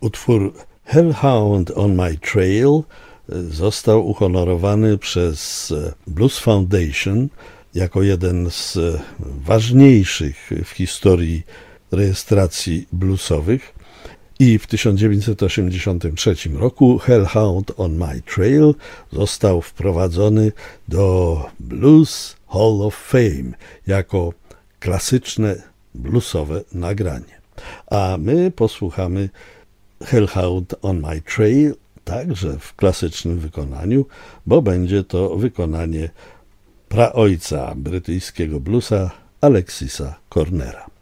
Utwór Hellhound on My Trail został uhonorowany przez Blues Foundation jako jeden z ważniejszych w historii rejestracji bluesowych i w 1983 roku Hellhound on My Trail został wprowadzony do Blues Hall of Fame jako klasyczne bluesowe nagranie. A my posłuchamy Hellhound on My Trail także w klasycznym wykonaniu, bo będzie to wykonanie praojca brytyjskiego bluesa Alexisa Cornera.